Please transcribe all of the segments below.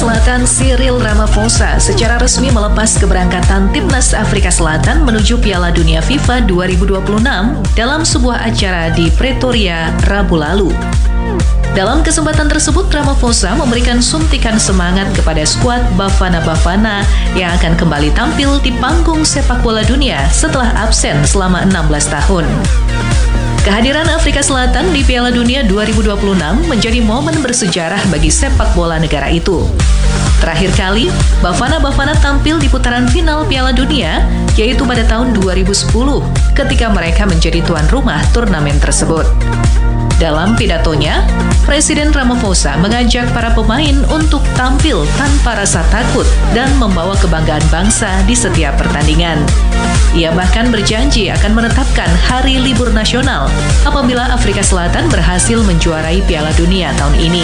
Selatan Cyril Ramaphosa secara resmi melepas keberangkatan Timnas Afrika Selatan menuju Piala Dunia FIFA 2026 dalam sebuah acara di Pretoria, Rabu lalu. Dalam kesempatan tersebut, Ramaphosa memberikan suntikan semangat kepada skuad Bafana yang akan kembali tampil di panggung sepak bola dunia setelah absen selama 16 tahun. Kehadiran Afrika Selatan di Piala Dunia 2026 menjadi momen bersejarah bagi sepak bola negara itu. Terakhir kali, Bafana tampil di putaran final Piala Dunia, yaitu pada tahun 2010, ketika mereka menjadi tuan rumah turnamen tersebut. Dalam pidatonya, Presiden Ramaphosa mengajak para pemain untuk tampil tanpa rasa takut dan membawa kebanggaan bangsa di setiap pertandingan. Ia bahkan berjanji akan menetapkan hari libur nasional apabila Afrika Selatan berhasil menjuarai Piala Dunia tahun ini.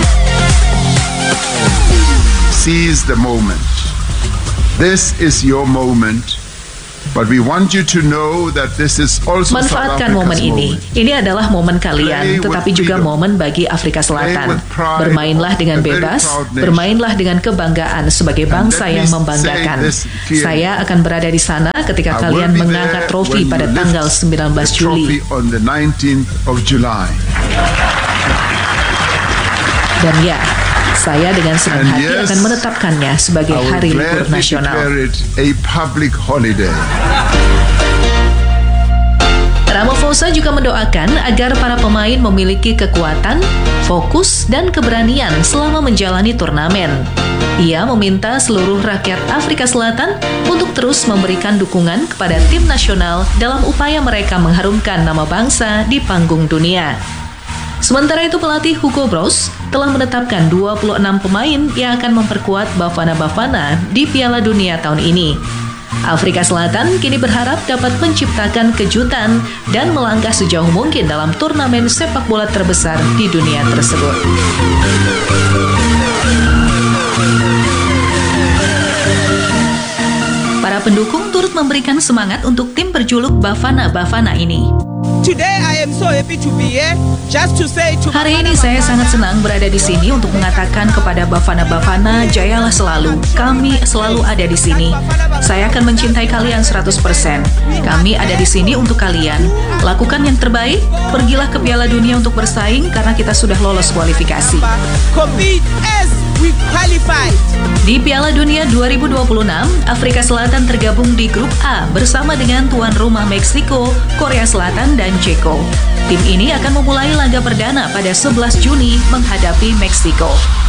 Seize the moment. This is your moment. But we want you to know that this is also Manfaatkan momen ini. Ini adalah momen kalian, tetapi juga momen bagi Afrika Selatan. Bermainlah dengan bebas, bermainlah dengan kebanggaan sebagai bangsa yang membanggakan. Saya akan berada di sana ketika kalian mengangkat trofi pada tanggal 19 Juli. Dan ya, saya dengan senang hati akan menetapkannya sebagai hari libur nasional. Ramaphosa juga mendoakan agar para pemain memiliki kekuatan, fokus, dan keberanian selama menjalani turnamen. Ia meminta seluruh rakyat Afrika Selatan untuk terus memberikan dukungan kepada tim nasional dalam upaya mereka mengharumkan nama bangsa di panggung dunia. Sementara itu, pelatih Hugo Broos telah menetapkan 26 pemain yang akan memperkuat Bafana di Piala Dunia tahun ini. Afrika Selatan kini berharap dapat menciptakan kejutan dan melangkah sejauh mungkin dalam turnamen sepak bola terbesar di dunia tersebut. Para pendukung turut memberikan semangat untuk tim berjuluk Bafana ini. Hari ini saya sangat senang berada di sini untuk mengatakan kepada Bafana, jayalah selalu. Kami selalu ada di sini. Saya akan mencintai kalian 100%. Kami ada di sini untuk kalian. Lakukan yang terbaik. Pergilah ke Piala Dunia untuk bersaing karena kita sudah lolos kualifikasi. Di Piala Dunia 2026, Afrika Selatan tergabung di grup A bersama dengan tuan rumah Meksiko, Korea Selatan, dan Ceko. Tim ini akan memulai laga perdana pada 11 Juni menghadapi Meksiko.